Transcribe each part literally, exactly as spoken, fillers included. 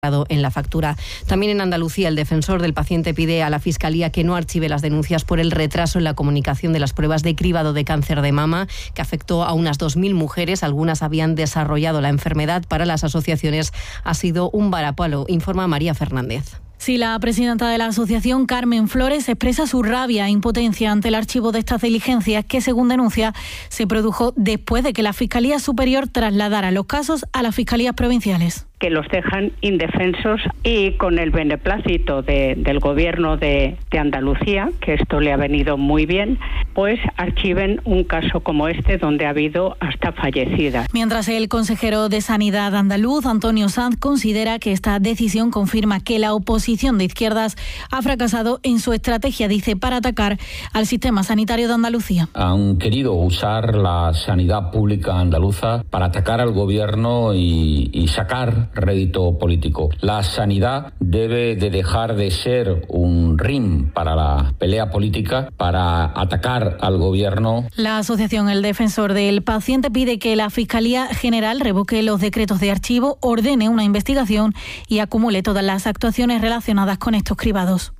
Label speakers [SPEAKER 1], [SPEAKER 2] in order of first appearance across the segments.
[SPEAKER 1] en la factura. También en Andalucía, el defensor del paciente pide a la Fiscalía que no archive las denuncias por el retraso en la comunicación de las pruebas de cribado de cáncer de mama, que afectó a unas dos mil mujeres. Algunas habían desarrollado la enfermedad. Para las asociaciones ha sido un varapalo, informa María Fernández.
[SPEAKER 2] Sí, la presidenta de la asociación, Carmen Flores, expresa su rabia e impotencia ante el archivo de estas diligencias que, según denuncia, se produjo después de que la Fiscalía Superior trasladara los casos a las fiscalías provinciales.
[SPEAKER 3] Que los dejan indefensos y con el beneplácito de, del gobierno de, de Andalucía, que esto le ha venido muy bien, pues archiven un caso como este donde ha habido hasta fallecidas.
[SPEAKER 2] Mientras el consejero de Sanidad andaluz, Antonio Sanz, considera que esta decisión confirma que la oposición de izquierdas ha fracasado en su estrategia, dice, para atacar al sistema sanitario de Andalucía.
[SPEAKER 4] Han querido usar la sanidad pública andaluza para atacar al gobierno y, y sacar rédito político. La sanidad debe de dejar de ser un ring para la pelea política, para atacar al gobierno.
[SPEAKER 2] La asociación El Defensor del Paciente pide que la Fiscalía General revoque los decretos de archivo, ordene una investigación y acumule todas las actuaciones relacionadas con estos cribados.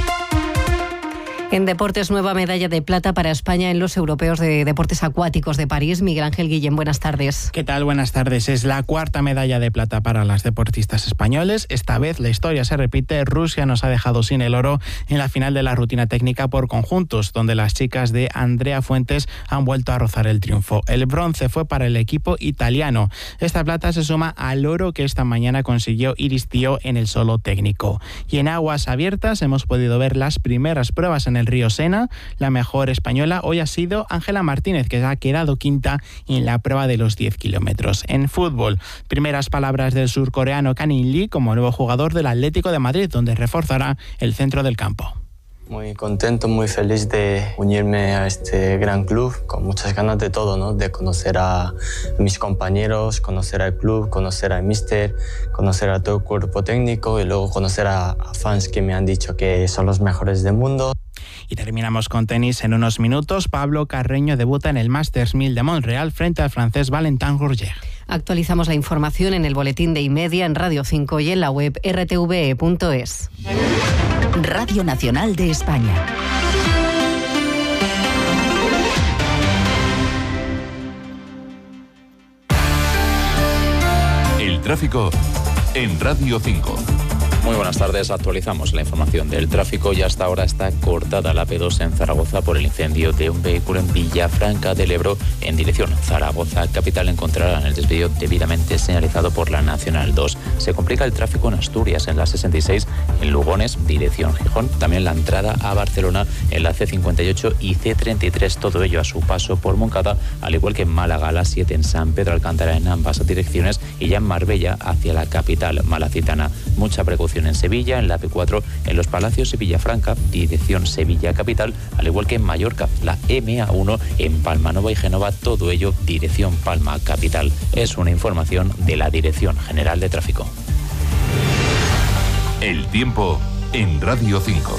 [SPEAKER 1] En deportes, nueva medalla de plata para España en los europeos de deportes acuáticos de París. Miguel Ángel Guillén, buenas tardes.
[SPEAKER 5] ¿Qué tal? Buenas tardes. Es la cuarta medalla de plata para las deportistas españoles. Esta vez la historia se repite. Rusia nos ha dejado sin el oro en la final de la rutina técnica por conjuntos, donde las chicas de Andrea Fuentes han vuelto a rozar el triunfo. El bronce fue para el equipo italiano. Esta plata se suma al oro que esta mañana consiguió Iris Tío en el solo técnico. Y en aguas abiertas hemos podido ver las primeras pruebas en el río Sena. La mejor española hoy ha sido Ángela Martínez, que ha quedado quinta en la prueba de los diez kilómetros. En fútbol, primeras palabras del surcoreano Kang In-lee como nuevo jugador del Atlético de Madrid, donde reforzará el centro del campo.
[SPEAKER 6] Muy contento, muy feliz de unirme a este gran club, con muchas ganas de todo, ¿no? De conocer a mis compañeros, conocer al club, conocer al míster, conocer a todo el cuerpo técnico y luego conocer a, a fans que me han dicho que son los mejores del mundo.
[SPEAKER 5] Y terminamos con tenis en unos minutos. Pablo Carreño debuta en el Masters mil de Montreal frente al francés Valentin Rougier.
[SPEAKER 1] Actualizamos la información en el boletín de Imedia, en Radio cinco y en la web erre te ve e punto es.
[SPEAKER 7] Radio Nacional de España.
[SPEAKER 8] El tráfico en Radio cinco.
[SPEAKER 9] Muy buenas tardes, actualizamos la información del tráfico y hasta ahora está cortada la P dos en Zaragoza por el incendio de un vehículo en Villafranca del Ebro en dirección Zaragoza capital. Encontrarán el desvío debidamente señalizado por la Nacional dos. Se complica el tráfico en Asturias en la sesenta y seis, en Lugones, dirección Gijón. También la entrada a Barcelona en la ce cincuenta y ocho y ce treinta y tres, todo ello a su paso por Moncada, al igual que en Málaga a la siete, en San Pedro Alcántara en ambas direcciones y ya en Marbella hacia la capital malacitana. Mucha precaución en Sevilla, en la pe cuatro, en Los Palacios y Villafranca, dirección Sevilla capital, al igual que en Mallorca, la eme a uno, en Palma Nova y Génova, todo ello dirección Palma capital. Es una información de la Dirección General de Tráfico.
[SPEAKER 8] El tiempo en Radio cinco.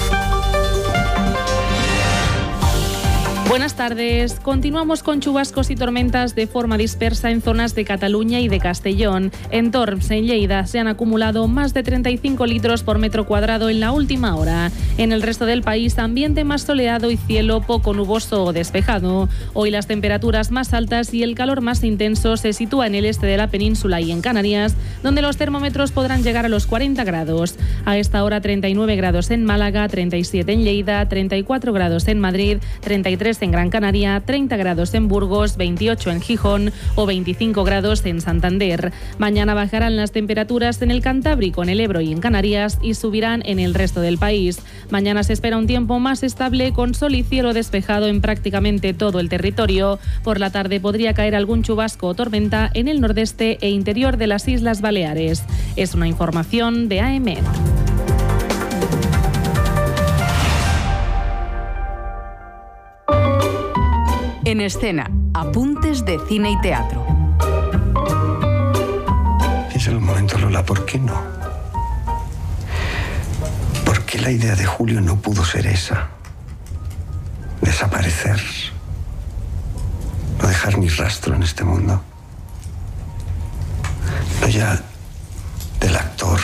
[SPEAKER 10] Buenas tardes. Continuamos con chubascos y tormentas de forma dispersa en zonas de Cataluña y de Castellón. En Torms, en Lleida, se han acumulado más de treinta y cinco litros por metro cuadrado en la última hora. En el resto del país, ambiente más soleado y cielo poco nuboso o despejado. Hoy las temperaturas más altas y el calor más intenso se sitúa en el este de la península y en Canarias, donde los termómetros podrán llegar a los cuarenta grados. A esta hora, treinta y nueve grados en Málaga, treinta y siete en Lleida, treinta y cuatro grados en Madrid, treinta y tres en Gran Canaria, treinta grados en Burgos, veintiocho en Gijón o veinticinco grados en Santander. Mañana bajarán las temperaturas en el Cantábrico, en el Ebro y en Canarias y subirán en el resto del país. Mañana se espera un tiempo más estable con sol y cielo despejado en prácticamente todo el territorio. Por la tarde podría caer algún chubasco o tormenta en el nordeste e interior de las Islas Baleares. Es una información de A E M E T.
[SPEAKER 7] En escena, apuntes de cine y teatro.
[SPEAKER 11] Piensa un momento, Lola, ¿por qué no? ¿Por qué la idea de Julio no pudo ser esa? Desaparecer. No dejar ni rastro en este mundo. No ya